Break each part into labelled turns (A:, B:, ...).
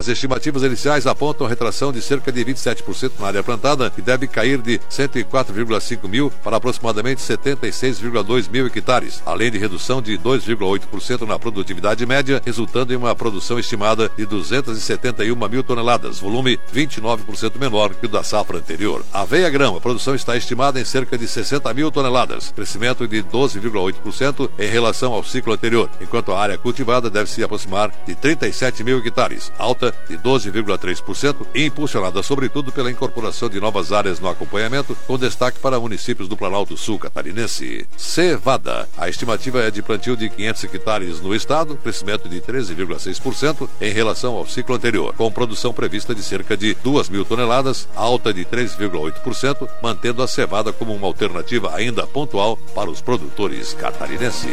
A: As estimativas iniciais apontam retração de cerca de 27% na área plantada, que deve cair de 104,5 mil para aproximadamente 76,2 mil hectares, além de redução de 2,8% na produtividade média, resultando em uma produção estimada de 271 mil toneladas, volume 29% menor que o da safra anterior. Aveia-grão, a produção está estimada em cerca de 60 mil toneladas, crescimento de 12,8% em relação ao ciclo anterior, enquanto a área cultivada deve se aproximar de 37 mil hectares, alta de 12,3%, e impulsionada sobretudo pela incorporação de novas áreas no acompanhamento, com destaque para municípios do Planalto Sul catarinense. Cevada, a estimativa é de plantio de 500 hectares no estado, crescimento de 13,6% em relação ao ciclo anterior, com produção prevista de cerca de 2 mil toneladas, alta de 3,8%, mantendo a cevada como uma alternativa ainda pontual para os produtores catarinenses.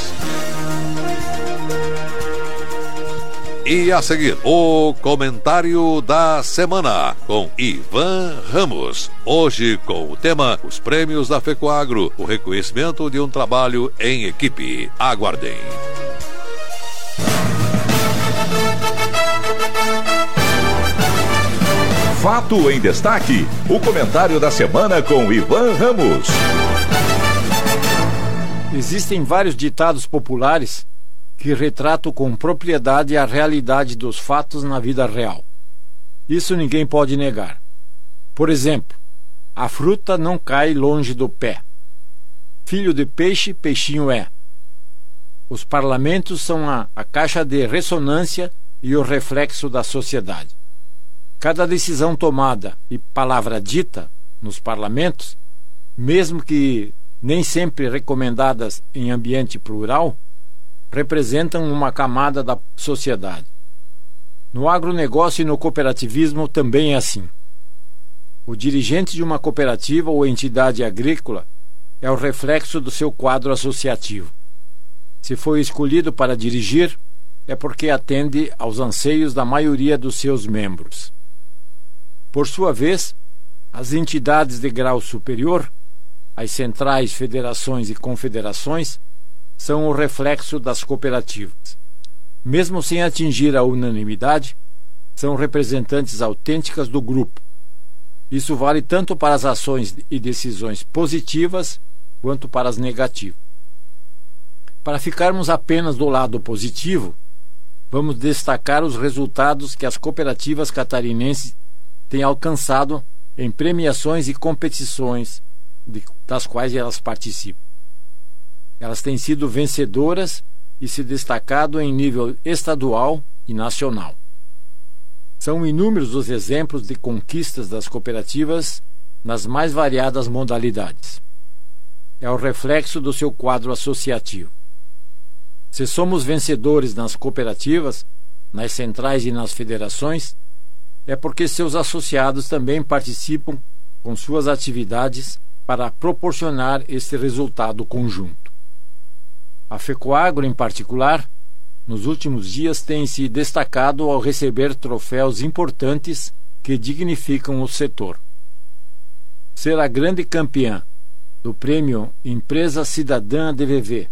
A: E a seguir, o comentário da semana com Ivan Ramos. Hoje com o tema Os Prêmios da FECOAGRO, o reconhecimento de um trabalho em equipe. Aguardem.
B: Fato em Destaque, o comentário da semana com Ivan Ramos.
C: Existem vários ditados populares que retratam com propriedade a realidade dos fatos na vida real. Isso ninguém pode negar. Por exemplo, a fruta não cai longe do pé. Filho de peixe, peixinho é. Os parlamentos são a caixa de ressonância e o reflexo da sociedade. Cada decisão tomada e palavra dita nos parlamentos, mesmo que nem sempre recomendadas em ambiente plural, representam uma camada da sociedade. No agronegócio e no cooperativismo também é assim. O dirigente de uma cooperativa ou entidade agrícola é o reflexo do seu quadro associativo. Se foi escolhido para dirigir, é porque atende aos anseios da maioria dos seus membros. Por sua vez, as entidades de grau superior, as centrais, federações e confederações, são o reflexo das cooperativas. Mesmo sem atingir a unanimidade, são representantes autênticas do grupo. Isso vale tanto para as ações e decisões positivas quanto para as negativas. Para ficarmos apenas do lado positivo, vamos destacar os resultados que as cooperativas catarinenses têm alcançado em premiações e competições das quais elas participam. Elas têm sido vencedoras e se destacado em nível estadual e nacional. São inúmeros os exemplos de conquistas das cooperativas nas mais variadas modalidades. É o reflexo do seu quadro associativo. Se somos vencedores nas cooperativas, nas centrais e nas federações, é porque seus associados também participam com suas atividades para proporcionar esse resultado conjunto. A FECOAGRO, em particular, nos últimos dias tem se destacado ao receber troféus importantes que dignificam o setor. Ser a grande campeã do Prêmio Empresa Cidadã DVV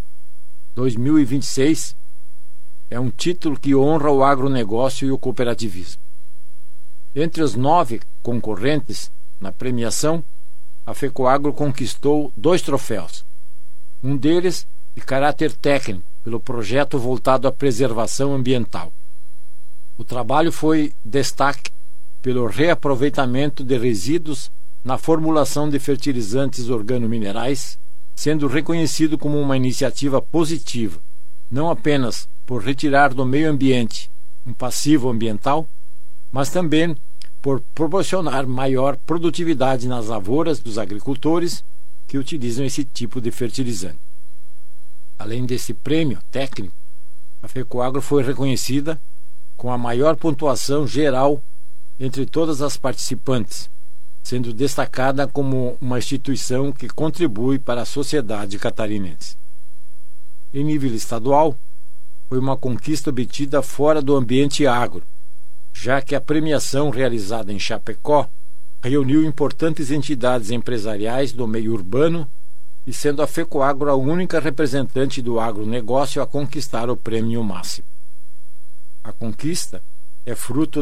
C: 2026 é um título que honra o agronegócio e o cooperativismo. Entre os 9 concorrentes na premiação, a FECOAGRO conquistou 2 troféus. Um deles de caráter técnico, pelo projeto voltado à preservação ambiental. O trabalho foi destaque pelo reaproveitamento de resíduos na formulação de fertilizantes organominerais, sendo reconhecido como uma iniciativa positiva, não apenas por retirar do meio ambiente um passivo ambiental, mas também por proporcionar maior produtividade nas lavouras dos agricultores que utilizam esse tipo de fertilizante. Além desse prêmio técnico, a FECOAGRO foi reconhecida com a maior pontuação geral entre todas as participantes, sendo destacada como uma instituição que contribui para a sociedade catarinense. Em nível estadual, foi uma conquista obtida fora do ambiente agro, já que a premiação realizada em Chapecó reuniu importantes entidades empresariais do meio urbano e sendo a FECOAGRO a única representante do agronegócio a conquistar o prêmio máximo. A conquista é fruto